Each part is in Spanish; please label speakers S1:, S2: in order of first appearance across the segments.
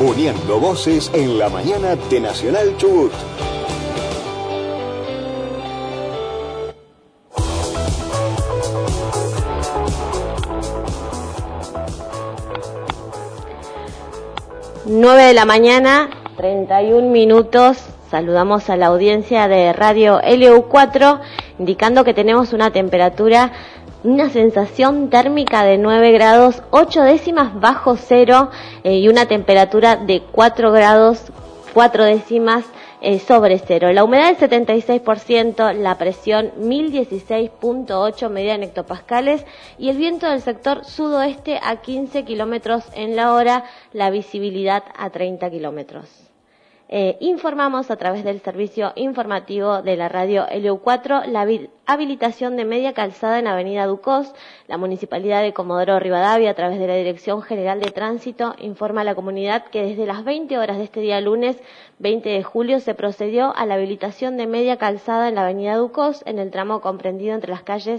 S1: uniendo voces en la mañana de Nacional Chubut.
S2: Nueve de la mañana, 31 minutos. Saludamos a la audiencia de Radio LU4, indicando que tenemos una temperatura, una sensación térmica de 9 grados, 8 décimas bajo cero y una temperatura de 4 grados, 4 décimas sobre cero. La humedad del 76%, la presión 1016.8 medida en hectopascales y el viento del sector sudoeste a 15 kilómetros en la hora, la visibilidad a 30 kilómetros. Informamos a través del servicio informativo de la radio LU4 la habilitación de media calzada en Avenida Ducós. La Municipalidad de Comodoro Rivadavia, a través de la Dirección General de Tránsito, informa a la comunidad que desde las 20 horas de este día lunes 20 de julio se procedió a la habilitación de media calzada en la Avenida Ducós, en el tramo comprendido entre las calles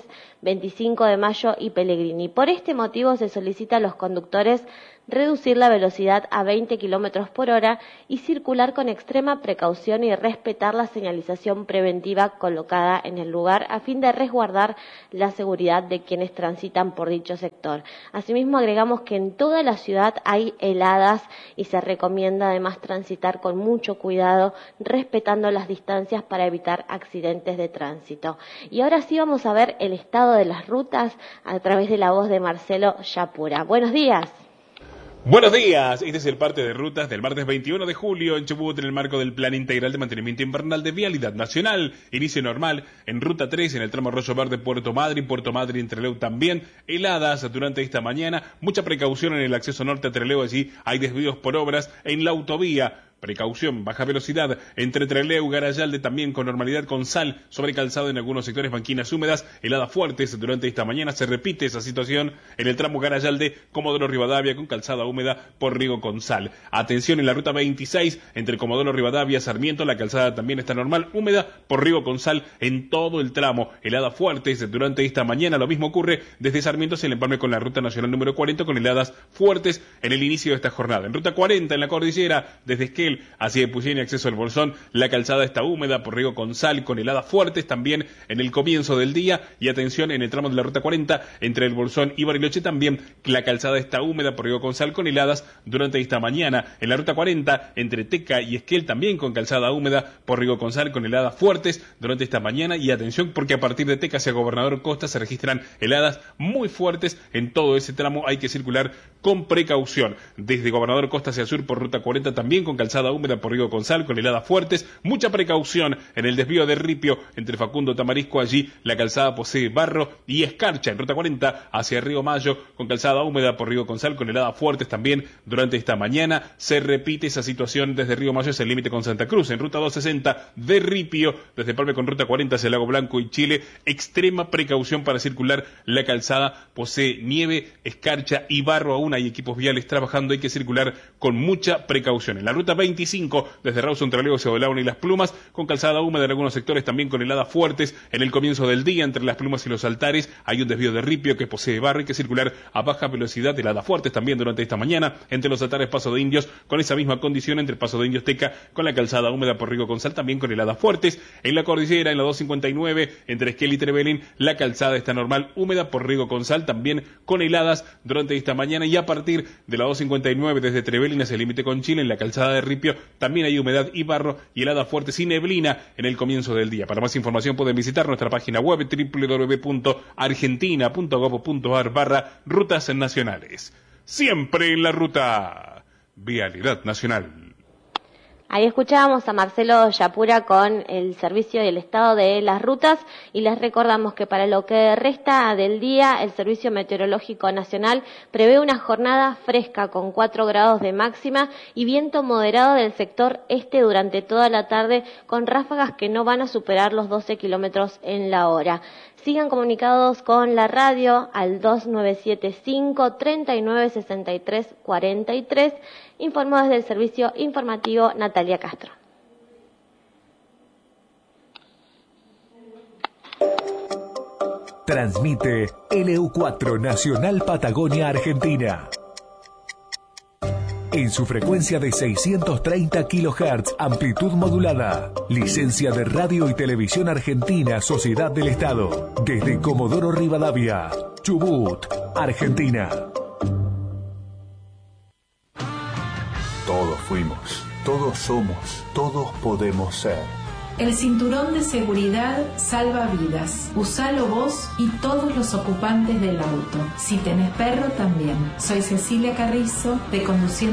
S2: 25 de Mayo y Pellegrini. Por este motivo se solicita a los conductores reducir la velocidad a 20 kilómetros por hora y circular con extrema precaución y respetar la señalización preventiva colocada en el lugar a fin de resguardar la seguridad de quienes transitan por dicho sector. Asimismo, agregamos que en toda la ciudad hay heladas y se recomienda además transitar con mucho cuidado, respetando las distancias para evitar accidentes de tránsito. Y ahora sí vamos a ver el estado de las rutas a través de la voz de Marcelo Yapura. Buenos días.
S3: Buenos días, este es el parte de rutas del martes 21 de julio en Chubut en el marco del Plan Integral de Mantenimiento Invernal de Vialidad Nacional. Inicio normal en Ruta 3 en el tramo Arroyo Verde, Puerto Madryn Trelew también. Heladas durante esta mañana, mucha precaución en el acceso norte a Trelew, allí hay desvíos por obras en la autovía. Precaución, baja velocidad entre Trelew, Garayalde, también con normalidad con sal sobre calzado en algunos sectores, banquinas húmedas, heladas fuertes durante esta mañana. Se repite esa situación en el tramo Garayalde, Comodoro Rivadavia con calzada húmeda por riego con sal. Atención en la ruta 26 entre Comodoro Rivadavia, Sarmiento, la calzada también está normal, húmeda por riego con sal en todo el tramo. Heladas fuertes durante esta mañana, lo mismo ocurre desde Sarmiento hacia el empalme con la ruta nacional número 40 con heladas fuertes en el inicio de esta jornada. En ruta 40 en la cordillera, desde Esquel hacia Epuyén y acceso al Bolsón, la calzada está húmeda por riego con sal, con heladas fuertes también en el comienzo del día. Y atención en el tramo de la ruta 40 entre el Bolsón y Bariloche también, la calzada está húmeda por riego con sal, con heladas durante esta mañana. En la ruta 40 entre Teca y Esquel también con calzada húmeda por riego con sal, con heladas fuertes durante esta mañana. Y atención porque a partir de Teca hacia Gobernador Costa se registran heladas muy fuertes en todo ese tramo, hay que circular con precaución. Desde Gobernador Costa hacia el sur por ruta 40 también con calzada húmeda por riego con sal, con heladas fuertes, mucha precaución en el desvío de Ripio entre Facundo Tamarisco, allí la calzada posee barro y escarcha. En ruta 40 hacia Río Mayo con calzada húmeda por riego con sal, con heladas fuertes también durante esta mañana. Se repite esa situación desde Río Mayo hacia el límite con Santa Cruz. En ruta 260 de Ripio, desde Palme con ruta 40 hacia Lago Blanco y Chile, extrema precaución para circular. La calzada posee nieve, escarcha y barro, aún hay equipos viales trabajando, hay que circular con mucha precaución. En la ruta 25 desde Rawson, Trelew hacia Bolauna y Las Plumas, con calzada húmeda en algunos sectores, también con heladas fuertes en el comienzo del día entre Las Plumas y Los Altares. Hay un desvío de Ripio que posee barro, hay que circular a baja velocidad, heladas fuertes también durante esta mañana entre Los Altares, Paso de Indios, con esa misma condición entre Paso de Indios, Teca, con la calzada húmeda por riego con sal, también con heladas fuertes. En la cordillera, en la 259 entre Esquel y Trevelin, la calzada está normal, húmeda por riego con sal, también con heladas durante esta mañana. Y a partir de la 259 desde Trevelin hacia el límite con Chile, en la calzada de Ripio también hay humedad y barro y heladas fuertes y neblina en el comienzo del día. Para más información pueden visitar nuestra página web www.argentina.gov.ar/rutas nacionales. Siempre en la ruta. Vialidad Nacional.
S2: Ahí escuchábamos a Marcelo Yapura con el servicio y el estado de las rutas y les recordamos que para lo que resta del día el Servicio Meteorológico Nacional prevé una jornada fresca con 4 grados de máxima y viento moderado del sector este durante toda la tarde con ráfagas que no van a superar los 12 kilómetros en la hora. Sigan comunicados con la radio al 2975-3963-43. Informó desde el servicio informativo Natalia Castro.
S4: Transmite LU4 Nacional Patagonia Argentina. en su frecuencia de 630 kHz, amplitud modulada. Licencia de Radio y Televisión Argentina, Sociedad del Estado. Desde Comodoro Rivadavia, Chubut, Argentina.
S5: Todos fuimos, todos somos, todos podemos ser.
S6: El cinturón de seguridad salva vidas. Usalo vos y todos los ocupantes del auto. Si tenés perro, también. Soy Cecilia Carrizo, de Conduciendo